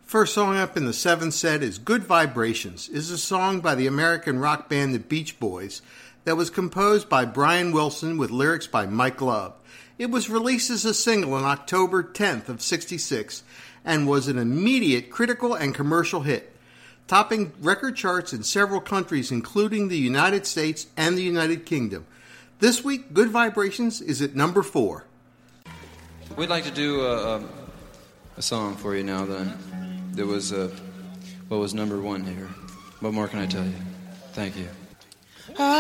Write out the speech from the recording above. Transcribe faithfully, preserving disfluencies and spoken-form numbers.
First song up in the seventh set is Good Vibrations. Is a song by the American rock band The Beach Boys that was composed by Brian Wilson with lyrics by Mike Love. It was released as a single on October tenth of sixty-six and was an immediate critical and commercial hit, topping record charts in several countries including the United States and the United Kingdom. This week, Good Vibrations is at number four. We'd like to do a, a, a song for you now then. That was uh, what was number one here. What more can I tell you? Thank you.